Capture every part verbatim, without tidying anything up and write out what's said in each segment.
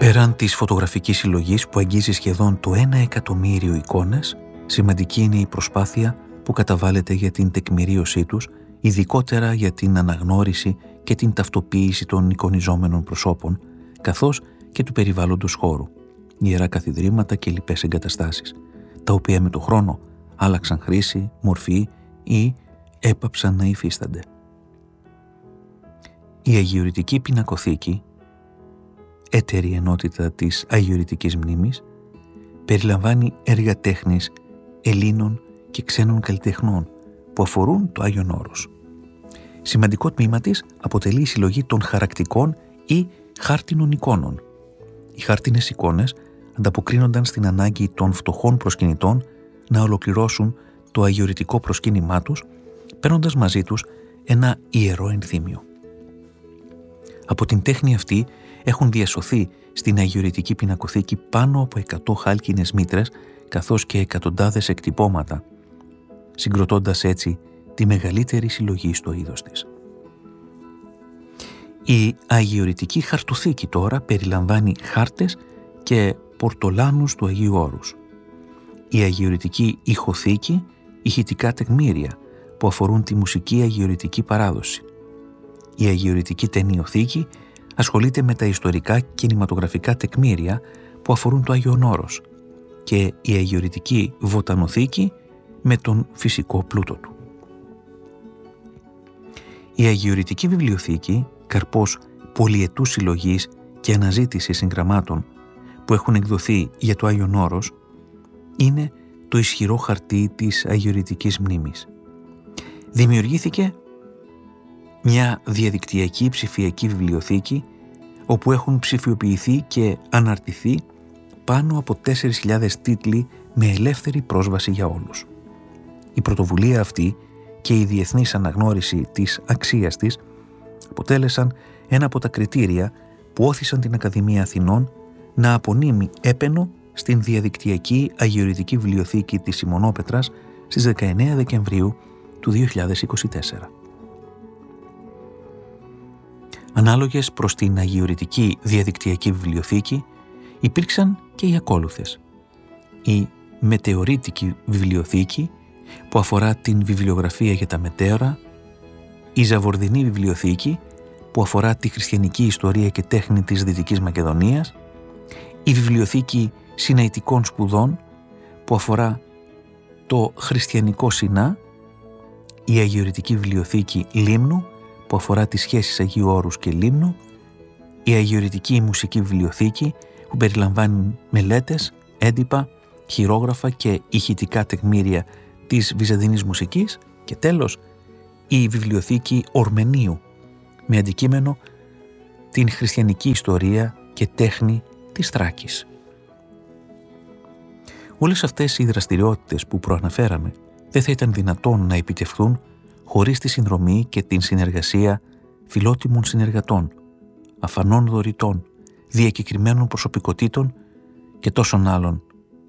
Πέραν της φωτογραφικής συλλογής που αγγίζει σχεδόν το ένα εκατομμύριο εικόνες, σημαντική είναι η προσπάθεια που καταβάλλεται για την τεκμηρίωσή τους, ειδικότερα για την αναγνώριση και την ταυτοποίηση των εικονιζόμενων προσώπων, καθώς και του περιβάλλοντος χώρου, ιερά καθιδρύματα και λοιπές εγκαταστάσεις, τα οποία με το χρόνο άλλαξαν χρήση, μορφή ή έπαψαν να υφίστανται. Η Αγιορητική Πινακοθήκη, έτερη ενότητα της Αγιορητικής Μνήμης, περιλαμβάνει έργα τέχνης Ελλήνων και ξένων καλλιτεχνών που αφορούν το Άγιον Όρος. Σημαντικό τμήμα της αποτελεί η συλλογή των χαρακτικών ή χάρτινων εικόνων. Οι χάρτινες εικόνες ανταποκρίνονταν στην ανάγκη των φτωχών προσκυνητών να ολοκληρώσουν το αγιορητικό προσκύνημά τους, παίρνοντας μαζί τους ένα ιερό ενθύμιο. Από την τέχνη αυτή έχουν διασωθεί στην Αγιορητική Πινακοθήκη πάνω από εκατό χάλκινες μήτρες, καθώς και εκατοντάδες εκτυπώματα, συγκροτώντας έτσι τη μεγαλύτερη συλλογή στο είδος της. Η Αγιορητική Χαρτοθήκη τώρα περιλαμβάνει χάρτες και πορτολάνους του Αγίου Όρους. Η Αγιορητική Ηχοθήκη, ηχητικά τεκμήρια που αφορούν τη μουσική αγιορητική παράδοση. Η Αγιορητική Ταινιοθήκη ασχολείται με τα ιστορικά κινηματογραφικά τεκμήρια που αφορούν το Άγιον Όρος και η Αγιορητική Βοτανοθήκη με τον φυσικό πλούτο του. Η Αγιορητική Βιβλιοθήκη, καρπός πολυετούς συλλογής και αναζήτησης συγγραμμάτων που έχουν εκδοθεί για το Άγιον Όρος, είναι το ισχυρό χαρτί της Αγιορητικής Μνήμης. Δημιουργήθηκε μια διαδικτυακή ψηφιακή βιβλιοθήκη όπου έχουν ψηφιοποιηθεί και αναρτηθεί πάνω από τέσσερις χιλιάδες τίτλοι με ελεύθερη πρόσβαση για όλους. Η πρωτοβουλία αυτή και η διεθνής αναγνώριση της αξίας της αποτέλεσαν ένα από τα κριτήρια που όθησαν την Ακαδημία Αθηνών να απονείμει έπαινο στην διαδικτυακή Αγιορητική Βιβλιοθήκη της Σιμονόπετρας στις δεκαεννέα Δεκεμβρίου του δύο χιλιάδες είκοσι τέσσερα. Ανάλογες προς την Αγιορητική Διαδικτυακή Βιβλιοθήκη υπήρξαν και οι ακόλουθες. Η Μετεωρίτικη Βιβλιοθήκη που αφορά την βιβλιογραφία για τα μετέωρα, η Ζαβορδινή Βιβλιοθήκη που αφορά τη χριστιανική ιστορία και τέχνη της Δυτικής Μακεδονίας, η Βιβλιοθήκη Συναητικών Σπουδών που αφορά το χριστιανικό Σινά, η Αγιορητική Βιβλιοθήκη Λίμνου που αφορά τις σχέσεις Αγίου Όρους και Λίμνου, η Αγιορητική Μουσική Βιβλιοθήκη που περιλαμβάνει μελέτες, έντυπα, χειρόγραφα και ηχητικά τεκμήρια της Βυζαντινής μουσικής και τέλος η Βιβλιοθήκη Ορμενίου με αντικείμενο την χριστιανική ιστορία και τέχνη της Θράκης. Όλες αυτές οι δραστηριότητες που προαναφέραμε δεν θα ήταν δυνατόν να επιτευχθούν χωρίς τη συνδρομή και την συνεργασία φιλότιμων συνεργατών, αφανών δωρητών, διακεκριμένων προσωπικότητων και τόσων άλλων.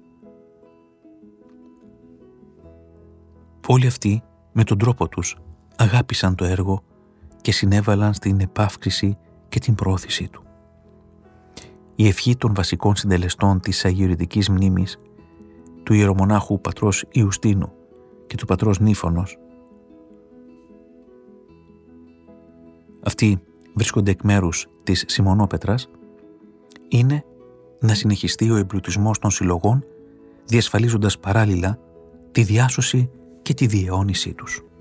Όλοι αυτοί με τον τρόπο τους αγάπησαν το έργο και συνέβαλαν στην επαύξηση και την προώθησή του. Η ευχή των βασικών συντελεστών της Αγιορητικής Μνήμης, του ιερομονάχου πατρός Ιουστίνου και του πατρός Νύφωνος, αυτοί βρίσκονται εκ μέρους της Σιμονόπετρας, είναι να συνεχιστεί ο εμπλουτισμός των συλλογών, διασφαλίζοντας παράλληλα τη διάσωση και τη διαιώνισή τους.